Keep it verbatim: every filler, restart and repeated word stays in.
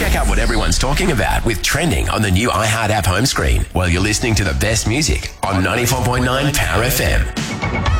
Check out what everyone's talking about with Trending on the new iHeart app home screen while you're listening to the best music on ninety-four point nine Power F M.